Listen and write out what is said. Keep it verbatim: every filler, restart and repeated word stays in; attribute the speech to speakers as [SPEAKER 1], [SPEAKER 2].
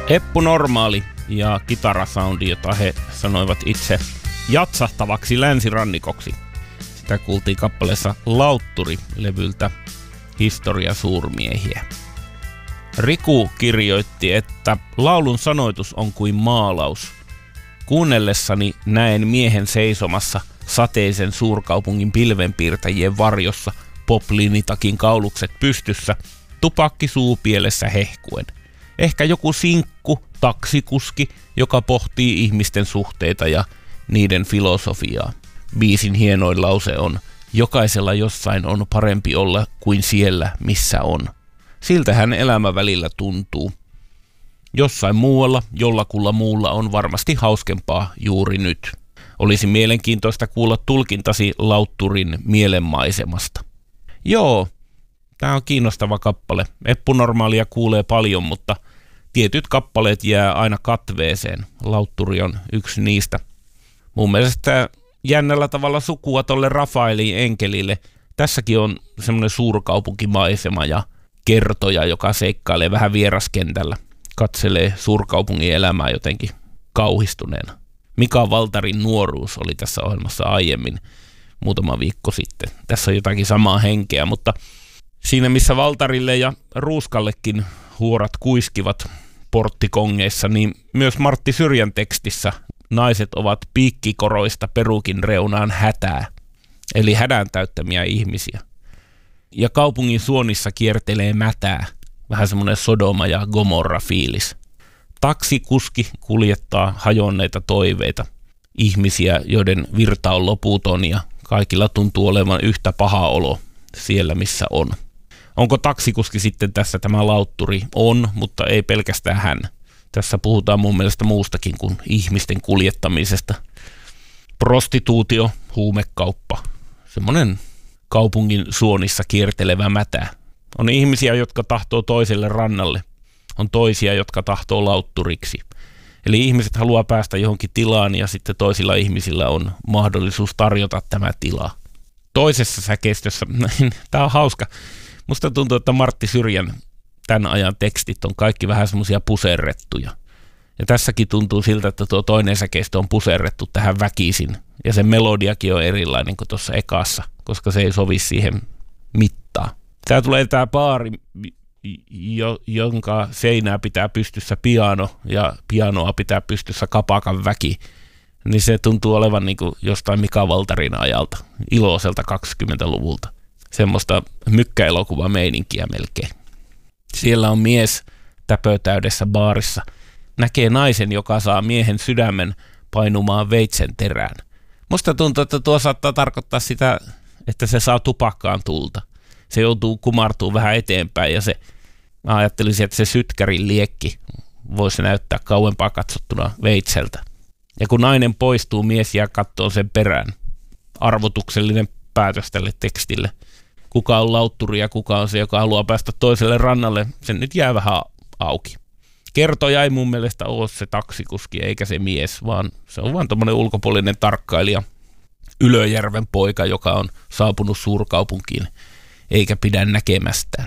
[SPEAKER 1] Eppu Normaali ja kitarasoundi, jota he sanoivat itse jatsahtavaksi länsirannikoksi. Sitä kuultiin kappaleessa Lautturi-levyltä Historia suurmiehiä. Riku kirjoitti, että laulun sanoitus on kuin maalaus. Kuunnellessani näen miehen seisomassa sateisen suurkaupungin pilvenpiirtäjien varjossa, poplinitakin kaulukset pystyssä, tupakki suupielessä hehkuen. Ehkä joku sinkku, taksikuski, joka pohtii ihmisten suhteita ja niiden filosofiaa. Biisin hienoin lause on, jokaisella jossain on parempi olla kuin siellä, missä on. Siltähän elämä välillä tuntuu. Jossain muualla, jollakulla muulla on varmasti hauskempaa juuri nyt. Olisi mielenkiintoista kuulla tulkintasi Lautturin mielenmaisemasta. Joo, tää on kiinnostava kappale. Eppu Normaalia kuulee paljon, mutta tietyt kappaleet jää aina katveeseen. Lautturi on yksi niistä. Mun mielestä jännällä tavalla sukua tolle Rafaelin enkelille. Tässäkin on semmoinen suurkaupunkimaisema ja kertoja, joka seikkailee vähän vieraskentällä. Katselee suurkaupungin elämää jotenkin kauhistuneena. Mika Valtarin nuoruus oli tässä ohjelmassa aiemmin muutama viikko sitten. Tässä on jotakin samaa henkeä, mutta siinä missä Valtarille ja Ruuskallekin huorat kuiskivat porttikongeissa, niin myös Martti Syrjän tekstissä naiset ovat piikkikoroista perukin reunaan hätää, eli hädän täyttämiä ihmisiä. Ja kaupungin suonissa kiertelee mätää, vähän semmoinen Sodoma ja Gomorra fiilis. Taksikuski kuljettaa hajonneita toiveita, ihmisiä, joiden virta on loputon ja kaikilla tuntuu olevan yhtä paha olo siellä, missä on. Onko taksikuski sitten tässä tämä Lautturi? On, mutta ei pelkästään hän. Tässä puhutaan mun mielestä muustakin kuin ihmisten kuljettamisesta. Prostituutio, huumekauppa, semmoinen kaupungin suonissa kiertelevä mätä. On ihmisiä, jotka tahtoo toiselle rannalle. On toisia, jotka tahtoo lautturiksi. Eli ihmiset haluaa päästä johonkin tilaan ja sitten toisilla ihmisillä on mahdollisuus tarjota tämä tila. Toisessa säkeistössä, tämä on hauska, musta tuntuu, että Martti Syrjän tämän ajan tekstit on kaikki vähän semmoisia puserrettuja. Ja tässäkin tuntuu siltä, että tuo toinen säkeistö on puserrettu tähän väkisin. Ja se melodiakin on erilainen kuin tuossa ekassa, koska se ei sovi siihen mittaan. Tää tulee tää baari, jo, jonka seinää pitää pystyssä piano ja pianoa pitää pystyssä kapakan väki. Niin se tuntuu olevan niin kuin jostain Mika Valtarin ajalta, iloiselta kaksikymmentäluvulta. Semmoista mykkäelokuvameininkiä melkein. Siellä on mies täpötäydessä baarissa. Näkee naisen, joka saa miehen sydämen painumaan veitsen terään. Musta tuntuu, että tuo saattaa tarkoittaa sitä, että se saa tupakkaan tulta. Se joutuu kumartumaan vähän eteenpäin ja se, mä ajattelisin, että se sytkärin liekki voisi näyttää kauempaa katsottuna veitseltä. Ja kun nainen poistuu, mies jää kattoon sen perään. Arvotuksellinen päätös tälle tekstille. Kuka on lautturi ja kuka on se, joka haluaa päästä toiselle rannalle, sen nyt jää vähän auki. Kertoja ei mun mielestä ole se taksikuski eikä se mies, vaan se on vaan tommonen ulkopuolinen tarkkailija, Ylöjärven poika, joka on saapunut suurkaupunkiin eikä pidä näkemästään.